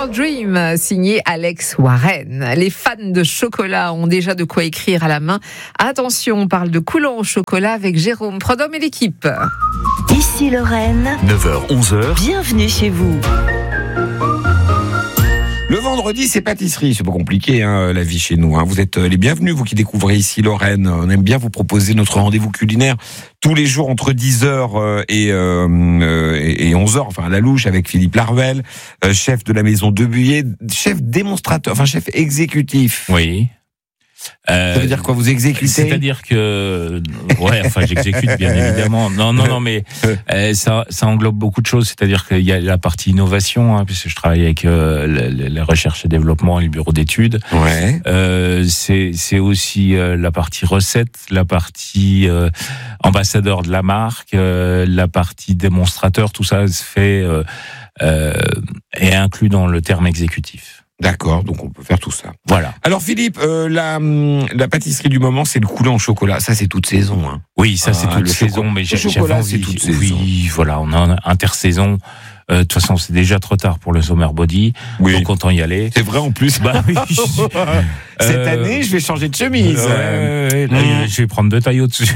Dream, signé Alex Warren. Les fans de chocolat ont déjà de quoi écrire à la main. Attention, on parle de coulant au chocolat avec Jérôme Prodhomme et l'équipe. Ici Lorraine, 9h-11h, bienvenue chez vous. Le vendredi, c'est pâtisserie. C'est pas compliqué, la vie chez nous. Vous êtes les bienvenus, vous qui découvrez ici Lorraine. On aime bien vous proposer notre rendez-vous culinaire tous les jours entre 10h et 11h, enfin à la louche, avec Philippe Larvel, chef de la maison de Buyer, chef démonstrateur, enfin chef exécutif. oui. Ça veut dire quoi, vous exécutez? C'est-à-dire que, j'exécute bien évidemment. Non, mais ça englobe beaucoup de choses. C'est-à-dire qu'il y a la partie innovation, puisque je travaille avec les recherches et développement et le bureau d'études. Ouais. C'est aussi la partie recette, la partie ambassadeur de la marque, la partie démonstrateur. Tout ça se fait est inclus dans le terme exécutif. D'accord, donc on peut faire tout ça. Voilà. Alors Philippe, la pâtisserie du moment, c'est le coulant au chocolat. Ça, c'est toute saison. Oui, ça c'est toute saison, mais j'avais envie. C'est toute saison. Oui, voilà, on a intersaison. De toute façon, c'est déjà trop tard pour le Summer Body. Oui. Donc autant y aller. C'est vrai en plus. Bah oui. Cette année, je vais changer de chemise. Là, je vais prendre 2 tailles au-dessus.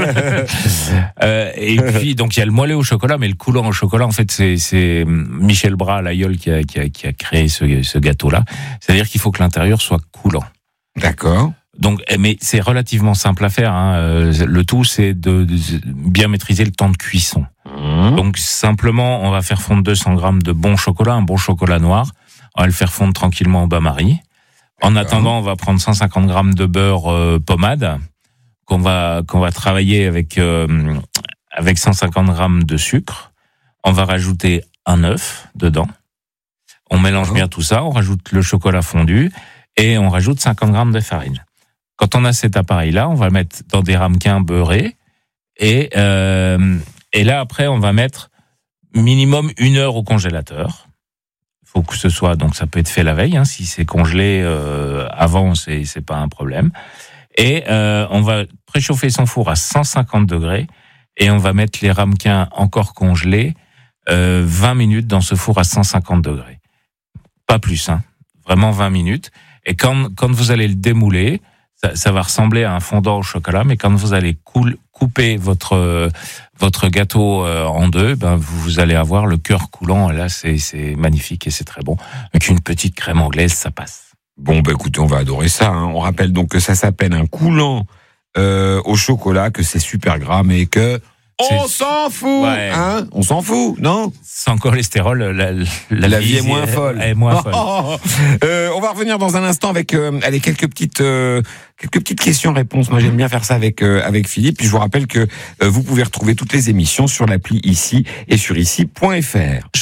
Et puis, donc, il y a le moelleux au chocolat, mais le coulant au chocolat, en fait, c'est Michel Bras, l'aïeul, qui a créé ce gâteau-là. C'est-à-dire qu'il faut que l'intérieur soit coulant. D'accord. Donc, mais c'est relativement simple à faire. Le tout, c'est de bien maîtriser le temps de cuisson. Donc, simplement, on va faire fondre 200 grammes de bon chocolat, un bon chocolat noir. On va le faire fondre tranquillement au bain-marie. En attendant, on va prendre 150 grammes de beurre pommade qu'on va travailler avec 150 grammes de sucre. On va rajouter un œuf dedans. On mélange bien tout ça. On rajoute le chocolat fondu et on rajoute 50 grammes de farine. Quand on a cet appareil-là, on va le mettre dans des ramequins beurrés et là, après, on va mettre minimum 1 heure au congélateur. Il faut que ce soit, donc ça peut être fait la veille, si c'est congelé avant, c'est pas un problème. Et on va préchauffer son four à 150 degrés et on va mettre les ramequins encore congelés 20 minutes dans ce four à 150 degrés. Pas plus, vraiment 20 minutes. Et quand vous allez le démouler, ça va ressembler à un fondant au chocolat, mais quand vous allez couper votre gâteau en deux, vous allez avoir le cœur coulant. Et là, c'est magnifique et c'est très bon. Avec une petite crème anglaise, ça passe. Bon, écoutez, on va adorer ça. On rappelle donc que ça s'appelle un coulant au chocolat, que c'est super gras, mais que on s'en fout, ouais. On s'en fout, non? Sans cholestérol, la vie est moins folle. Est moins folle. On va revenir dans un instant avec quelques petites questions-réponses. Moi, j'aime bien faire ça avec Philippe. Puis je vous rappelle que vous pouvez retrouver toutes les émissions sur l'appli ici et sur ici.fr.